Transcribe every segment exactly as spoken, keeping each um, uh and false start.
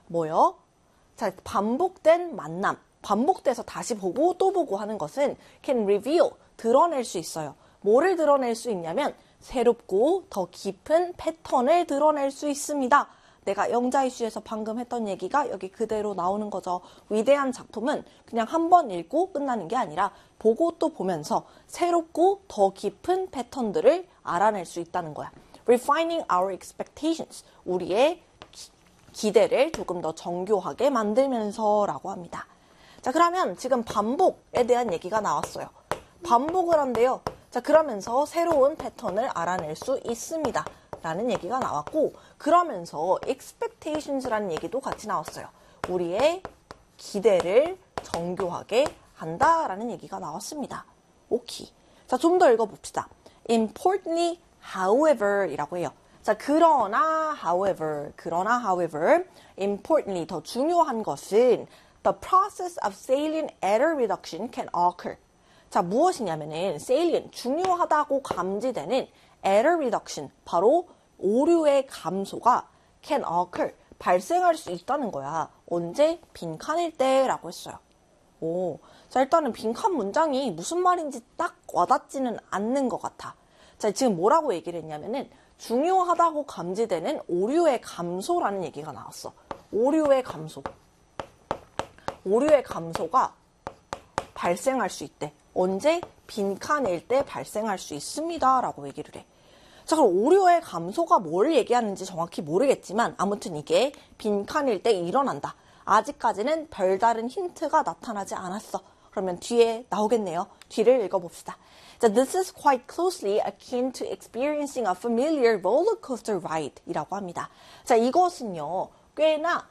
뭐요? 자, 반복된 만남. 반복돼서 다시 보고 또 보고 하는 것은 can reveal, 드러낼 수 있어요. 뭐를 드러낼 수 있냐면 새롭고 더 깊은 패턴을 드러낼 수 있습니다. 내가 영자 이슈에서 방금 했던 얘기가 여기 그대로 나오는 거죠. 위대한 작품은 그냥 한 번 읽고 끝나는 게 아니라 보고 또 보면서 새롭고 더 깊은 패턴들을 알아낼 수 있다는 거야. Refining our expectations, 우리의 기, 기대를 조금 더 정교하게 만들면서 라고 합니다. 자, 그러면 지금 반복에 대한 얘기가 나왔어요. 반복을 한대요. 자, 그러면서 새로운 패턴을 알아낼 수 있습니다. 라는 얘기가 나왔고, 그러면서 expectations라는 얘기도 같이 나왔어요. 우리의 기대를 정교하게 한다라는 얘기가 나왔습니다. 오케이. 자, 좀 더 읽어봅시다. Importantly, however 이라고 해요. 자, 그러나, however, 그러나, however, importantly, 더 중요한 것은 the process of salient error reduction can occur. 자, 무엇이냐면은 salient, 중요하다고 감지되는 error reduction, 바로 오류의 감소가 can occur, 발생할 수 있다는 거야. 언제? 빈칸일 때라고 했어요. 오, 자, 일단은 빈칸 문장이 무슨 말인지 딱 와닿지는 않는 것 같아. 자, 지금 뭐라고 얘기를 했냐면은 중요하다고 감지되는 오류의 감소라는 얘기가 나왔어. 오류의 감소. 오류의 감소가 발생할 수 있대. 언제? 빈칸일 때 발생할 수 있습니다. 라고 얘기를 해. 자, 그럼 오류의 감소가 뭘 얘기하는지 정확히 모르겠지만 아무튼 이게 빈칸일 때 일어난다. 아직까지는 별다른 힌트가 나타나지 않았어. 그러면 뒤에 나오겠네요. 뒤를 읽어봅시다. 자, this is quite closely akin to experiencing a familiar roller coaster ride 이라고 합니다. 자, 이것은요, 꽤나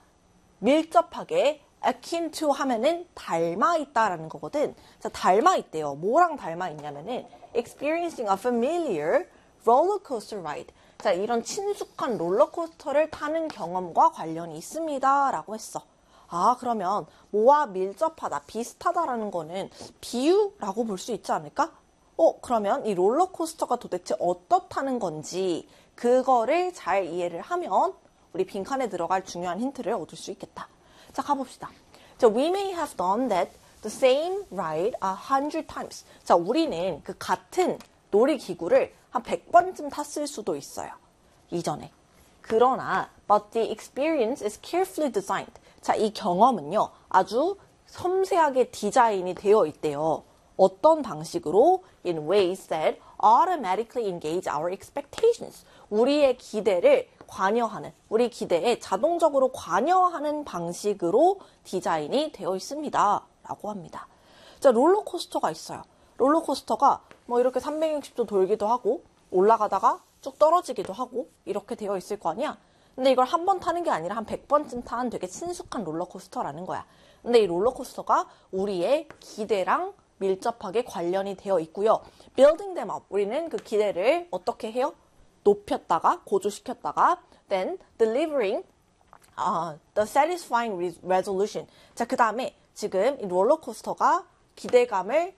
밀접하게 akin to 하면은 닮아 있다라는 거거든. 자, 닮아 있대요. 뭐랑 닮아 있냐면은 experiencing a familiar roller coaster ride. 자, 이런 친숙한 롤러코스터를 타는 경험과 관련이 있습니다. 라고 했어. 아, 그러면 뭐와 밀접하다, 비슷하다라는 거는 비유라고 볼 수 있지 않을까? 어, 그러면 이 롤러코스터가 도대체 어떻다는 건지 그거를 잘 이해를 하면 우리 빈칸에 들어갈 중요한 힌트를 얻을 수 있겠다. 자, 가봅시다. 자, we may have done that the same ride a hundred times. 자, 우리는 그 같은 놀이기구를 한 백 번쯤 탔을 수도 있어요. 이전에. 그러나 but the experience is carefully designed. 자, 이 경험은요, 아주 섬세하게 디자인이 되어 있대요. 어떤 방식으로? In ways that automatically engage our expectations. 우리의 기대를 관여하는, 우리 기대에 자동적으로 관여하는 방식으로 디자인이 되어 있습니다. 라고 합니다. 자, 롤러코스터가 있어요. 롤러코스터가 뭐 이렇게 삼백육십 도 돌기도 하고 올라가다가 쭉 떨어지기도 하고 이렇게 되어 있을 거 아니야? 근데 이걸 한 번 타는 게 아니라 한 백 번쯤 탄 되게 친숙한 롤러코스터라는 거야. 근데 이 롤러코스터가 우리의 기대랑 밀접하게 관련이 되어 있고요. Building them up. 우리는 그 기대를 어떻게 해요? 높였다가, 고조시켰다가, then delivering uh, the satisfying resolution. 자, 그 다음에 지금 이 롤러코스터가 기대감을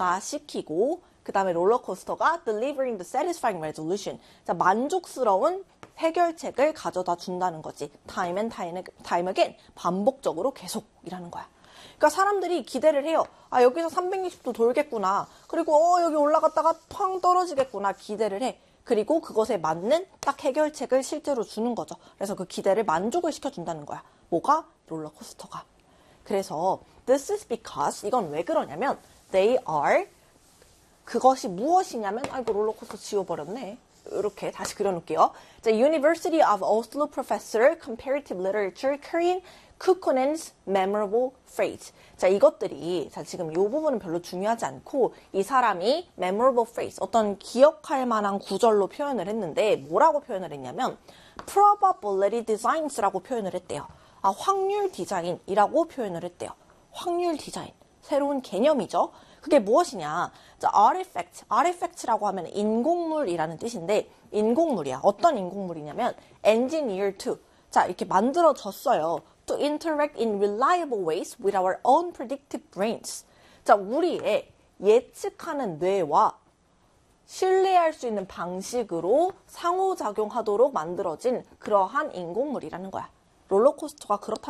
증가시키고, 그 다음에 롤러코스터가 delivering the satisfying resolution. 자, 만족스러운 해결책을 가져다 준다는 거지. Time and time, time again. 반복적으로 계속이라는 거야. 그러니까 사람들이 기대를 해요. 아, 여기서 삼백육십 도 돌겠구나. 그리고 어, 여기 올라갔다가 팡 떨어지겠구나. 기대를 해. 그리고 그것에 맞는 딱 해결책을 실제로 주는 거죠. 그래서 그 기대를 만족을 시켜준다는 거야. 뭐가? 롤러코스터가. 그래서 this is because, 이건 왜 그러냐면 they are, 그것이 무엇이냐면, 아이고 롤러코스터 지워버렸네. 이렇게 다시 그려놓을게요. 자, University of Oslo Professor Comparative Literature Korean Kukkonen's memorable phrase. 자, 이것들이, 자, 지금 이 부분은 별로 중요하지 않고, 이 사람이 memorable phrase, 어떤 기억할 만한 구절로 표현을 했는데, 뭐라고 표현을 했냐면, probability designs라고 표현을 했대요. 아, 확률 디자인이라고 표현을 했대요. 확률 디자인. 새로운 개념이죠. 그게 무엇이냐? 자, artifact, artifact라고 하면 인공물이라는 뜻인데, 인공물이야. 어떤 인공물이냐면, engineer to. 자, 이렇게 만들어졌어요. To interact in reliable ways with our own predictive brains. 자, 우리의 예측하는 뇌와 신뢰할 수 있는 방식으로 상호작용하도록 만들어진 그러한 인공물이라는 거야. 롤러코스터가 그렇다.